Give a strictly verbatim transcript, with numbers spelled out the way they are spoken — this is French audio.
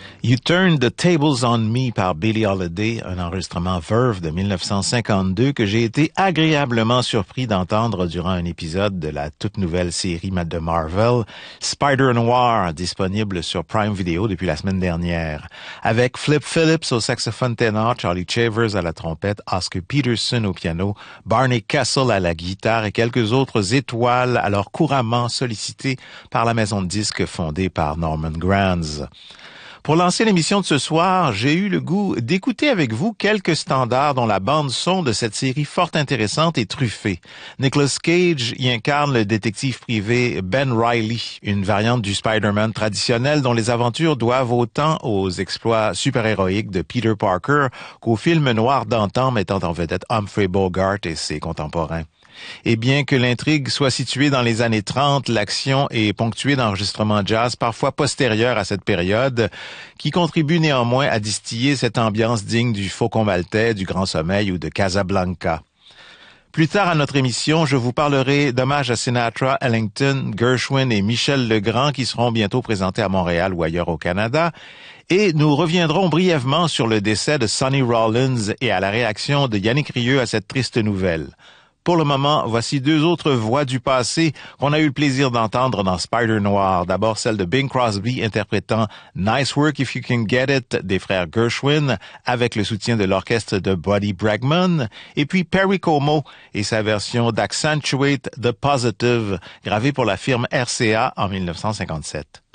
You Turned the Tables on Me par Billie Holiday, un enregistrement Verve de mille neuf cent cinquante-deux que j'ai été agréablement surpris d'entendre durant un épisode de la toute nouvelle série de Marvel, Spider-Noir, disponible sur Prime Video depuis la semaine dernière. Avec Flip Phillips au saxophone ténor, Charlie Chavers à la trompette, Oscar Peterson au piano, Barney Kessel à la guitare et quelques autres étoiles alors couramment sollicitées par la maison de disques fondée par Norman Granz. Pour lancer l'émission de ce soir, j'ai eu le goût d'écouter avec vous quelques standards dont la bande-son de cette série fort intéressante est truffée. Nicolas Cage y incarne le détective privé Ben Reilly, une variante du Spider-Man traditionnel dont les aventures doivent autant aux exploits super-héroïques de Peter Parker qu'au film noir d'antan mettant en vedette Humphrey Bogart et ses contemporains. Et bien que l'intrigue soit située dans les années trente, l'action est ponctuée d'enregistrements jazz parfois postérieurs à cette période, qui contribuent néanmoins à distiller cette ambiance digne du Faucon maltais, du Grand Sommeil ou de Casablanca. Plus tard à notre émission, je vous parlerai d'hommages à Sinatra, Ellington, Gershwin et Michel Legrand qui seront bientôt présentés à Montréal ou ailleurs au Canada. Et nous reviendrons brièvement sur le décès de Sonny Rollins et à la réaction de Yannick Rieu à cette triste nouvelle. Pour le moment, voici deux autres voix du passé qu'on a eu le plaisir d'entendre dans Spider-Noir. D'abord celle de Bing Crosby interprétant Nice Work If You Can Get It des frères Gershwin avec le soutien de l'orchestre de Buddy Bregman. Et puis Perry Como et sa version d'Accentuate the Positive gravée pour la firme R C A en mille neuf cent cinquante-sept.